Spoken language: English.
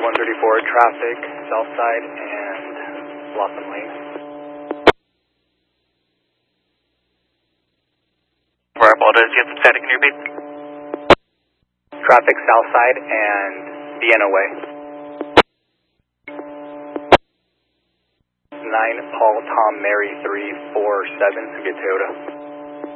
134, traffic, south side and Blossom Lane. I apologize, you have some static in your beat. Traffic south side and Vienna Way. 9 Paul Tom Mary 347, good Toyota.